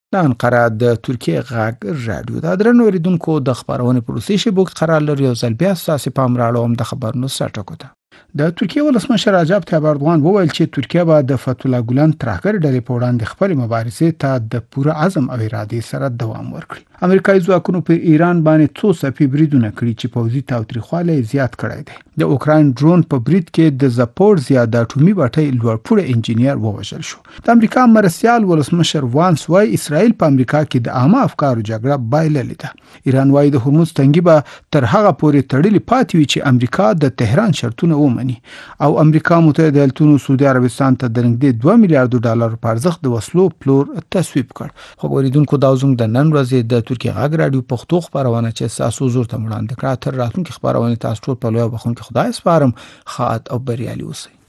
د انقره د ترکیه غږ رادیو د درنو اوریدونکو د خبرونه په روسي شبکه قرار لري او ځل بیا تاسو پام راړوم د خبرونو سرټکو ته. د ترکیه ولسمشر رجب طیب اردوغان وویل چې ترکیه به د فتح الله ګلان ترهګر ډلې په وړاندې خپل مبارزې ته د پوره عزم او ارادې سره دوام ورکړي. امریکایي ځواکونو په ایران باندې څو څپې بریدونه کړي چې پوځي تاوتریخوالی زیات کړی دی. د اوکراین ډرون په برید کې د زاپورزیا د اټومي بټۍ لوړپوړی انجینیر ووژل شو. د امریکا مرستیال ولسمشر وانس وايي اسرائیل په امریکا کې د عامه افکارو جګړه بایللې ده. ایران وايي د هرمز تنګي به تر هغه پورې تړلې پاتې وي چې امریکا د تهران شرطونه ومني او امریکا متحده ایالاتونو سعودي عربستان ته د نږدې 2 میلیارډ ډالر په ارزښت د وسلو پلور تصویب کړ. خو اوریدونکو دا زموږ د نن ورځې د ترکیه غږ رادیو پښتو خبرونه چې تاسو زور ته وړاندې کړه. تر راتلونکي خبرونه تاسو ټول په لوی بخون کې خدای سپارم. خاط او بریالي اوسئ.